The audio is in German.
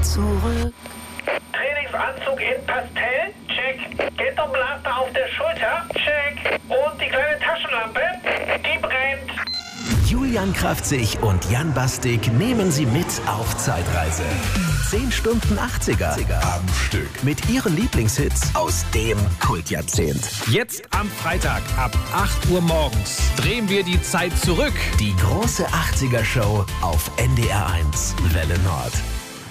zurück. Trainingsanzug in Pastell? Check. Ghetto-Blaster auf der Schulter? Check. Und die kleine Taschenlampe? Die brennt. Julian Kraftzig und Jan Bastik nehmen Sie mit auf Zeitreise. 10 Stunden 80er am Stück mit ihren Lieblingshits aus dem Kultjahrzehnt. Jetzt am Freitag ab 8 Uhr morgens drehen wir die Zeit zurück. Die große 80er-Show auf NDR 1 Welle Nord.